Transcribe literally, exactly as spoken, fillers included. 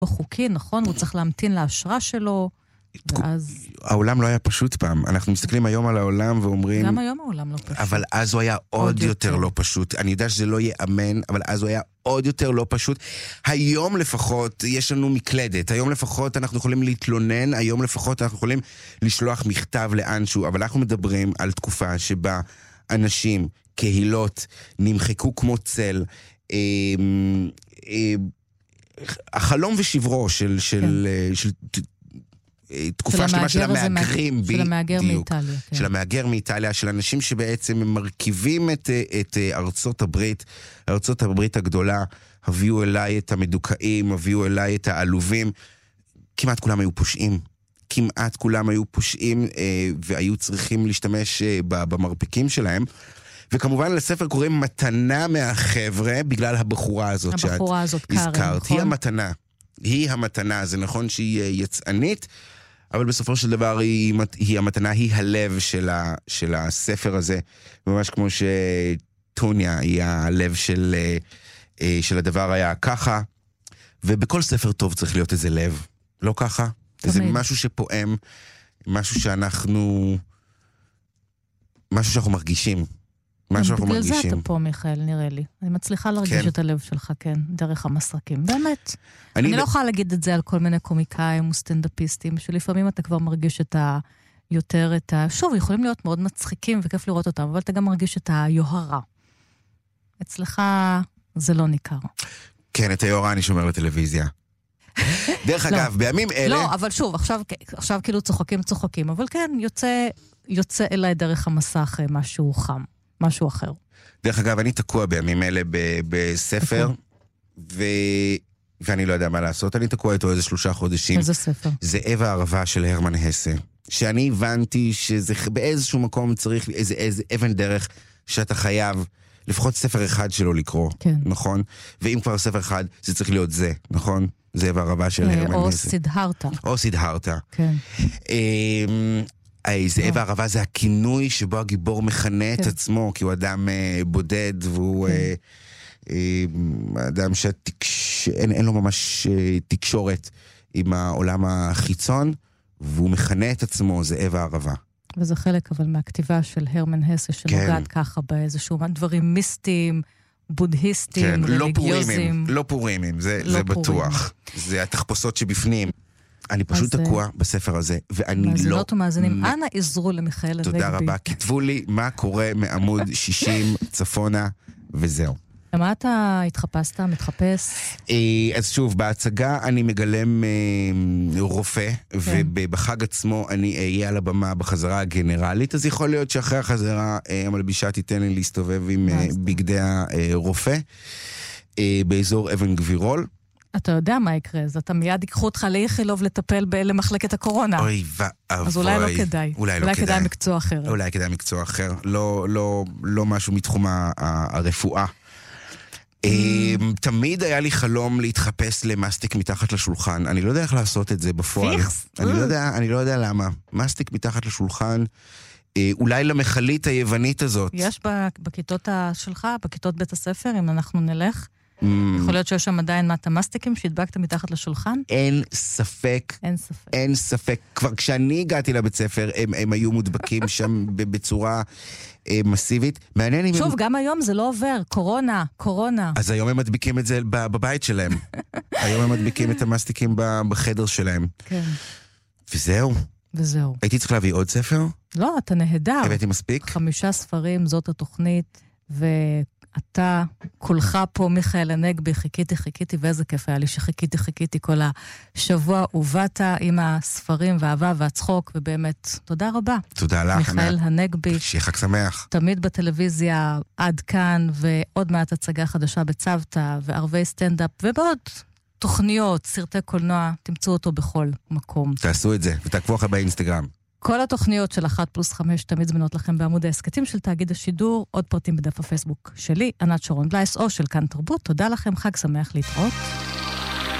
חוקי, נכון? הוא צריך להמתין להשראה שלו, ואז... העולם לא היה פשוט פעם. אנחנו מסתכלים היום על העולם ואומרים... גם היום העולם לא פשוט. אבל אז הוא היה עוד יותר לא פשוט. אני יודע שזה לא יאמן, אבל אז הוא היה עוד יותר לא פשוט. היום לפחות יש לנו מקלדת. היום לפחות אנחנו יכולים להתלונן, היום לפחות אנחנו יכולים לשלוח מכתב לאנשהו, אבל אנחנו מדברים על תקופה שבה אנשים, קהילות, נמחקו כמו צל, אה, אה, החלום ושברו של, של, כן. של, של תקופה שלמה של המאגרים, של המאגר מאיטליה. כן. של המאגר מאיטליה, של אנשים שבעצם מרכיבים את, את ארצות הברית, ארצות הברית הגדולה, הביאו אליי את המדוכאים, הביאו אליי את העלובים, כמעט כולם היו פושעים. כמעט כולם היו פושעים והיו צריכים להשתמש במרפקים שלהם. וכמובן לספר קוראים מתנה מהחבר'ה, בגלל הבחורה הזאת שאת הזאת, הזכרת. קארן, נכון? היא המתנה. היא המתנה. זה נכון שהיא יצאנית, אבל בסופו של דבר היא, היא המתנה, היא הלב של, ה, של הספר הזה. ממש כמו שטוניה היא הלב של, של הדבר היה ככה. ובכל ספר טוב צריך להיות איזה לב. לא ככה? תמיד. זה משהו שפועם, משהו שאנחנו, משהו שאנחנו מרגישים. משהו שאנחנו מרגישים. בגלל זה אתה פה, מיכאל, נראה לי. אני מצליחה להרגיש כן. את הלב שלך, כן, דרך המסרקים. באמת. אני, אני ב... לא יכולה להגיד את זה על כל מיני קומיקאים וסטנדאפיסטים, שלפעמים אתה כבר מרגיש את ה... יותר את ה... שוב, יכולים להיות מאוד מצחיקים וכיף לראות אותם, אבל אתה גם מרגיש את היוהרה. אצלך זה לא ניכר. כן, את היוהרה אני שומר לטלוויזיה. דרך אגב, בימים אלה... לא, אבל שוב, עכשיו, עכשיו כאילו צוחקים, צוחקים, אבל כן, יוצא, יוצא אליי דרך המסך משהו חם, משהו אחר. דרך אגב, אני תקוע בימים אלה ב- בספר, ו... ואני לא יודע מה לעשות, אני תקוע איתו איזה שלושה חודשים. איזה ספר? זאב הערבה של הרמן הסה. שאני הבנתי שזה באיזשהו מקום צריך איזה, איזה אבן דרך שאתה חייב לפחות ספר אחד שלו לקרוא, כן. נכון? ואם כבר ספר אחד, זה צריך להיות זה, נכון? זאב הערבה של הרמן הסה. או סידהרתה. או סידהרתה. כן. זאב הערבה זה הכינוי שבו הגיבור מכנה את עצמו, כי הוא אדם בודד, והוא אדם שאין לו ממש תקשורת עם העולם החיצון, והוא מכנה את עצמו זאב הערבה. וזה חלק אבל מהכתיבה של הרמן הסה, שנוגעת ככה באיזשהו דברים מיסטיים, בודהיסטים, רליגיוזים. לא פורימים, זה בטוח. זה התחפושות שבפנים. אני פשוט תקוע בספר הזה, ואני לא... מאזינות ומאזינים, אנא עזרו למיכאל הנגבי. תודה רבה, כתבו לי מה קורה מעמוד שישים צפונה, וזהו. למה אתה התחפשת, מתחפש? אז שוב, בהצגה אני מגלם רופא, ובחג עצמו אני אהיה על הבמה בחזרה הגנרלית, אז יכול להיות שאחרי החזרה המלבישה תיתן לי להסתובב עם בגדי הרופא, באזור אבן גבירול. אתה יודע מה יקרה, אז אתה מיד ייקחו אותך לאיכילוב לטפל למחלקת הקורונה. אוי ואבוי. אז אולי לא כדאי. אולי לא כדאי. כדאי. כדאי מקצוע אחר. אולי כדאי מקצוע אחר. לא, לא, לא משהו מתחום הרפואה. תמיד היה לי חלום להתחפש למסטיק מתחת לשולחן. אני לא יודע איך לעשות את זה בפועל. פיכס. אני לא יודע, אני לא יודע למה. מסטיק מתחת לשולחן, אולי למחלית היוונית הזאת. יש בכיתות שלך, בכיתות בית הספר, אם אנחנו נלך, יכול להיות שיש שם עדיין מטה מסטיקים שהדבקת מתחת לשולחן? אין ספק. אין ספק. אין ספק. כבר כשאני הגעתי לבית ספר, הם, הם היו מודבקים שם בצורה אה, מסיבית. מעניין אם... שוב, הם... גם היום זה לא עובר. קורונה, קורונה. אז היום הם מדביקים את זה בבית שלהם. היום הם מדביקים את המסטיקים בחדר שלהם. כן. וזהו. וזהו. הייתי צריך להביא עוד ספר? לא, אתה נהדר. הבאתי מספיק? חמישה ספרים, זאת התוכנית, ו... אתה, כולך פה מיכאל הנגבי, חיכיתי, חיכיתי, ואיזה כיף היה לי שחיכיתי, חיכיתי כל השבוע, ובאת עם הספרים והאהבה והצחוק, ובאמת, תודה רבה. תודה לך, מיכאל הנגבי. שיהיה חג שמח. תמיד בטלוויזיה, עד כאן, ועוד מעט הצגה חדשה בצוותא, וערבי סטנדאפ, ובעוד תוכניות, סרטי קולנוע, תמצאו אותו בכל מקום. תעשו את זה, ותעקבו אחרי באינסטגרם. כל התוכניות של אחת פלוס חמש תמיד זמינות לכם בעמוד העסקתים של תאגיד השידור, עוד פרטים בדף הפייסבוק שלי, ענת שרון בלייס, או של כאן תרבות. תודה לכם, חג שמח להתראות.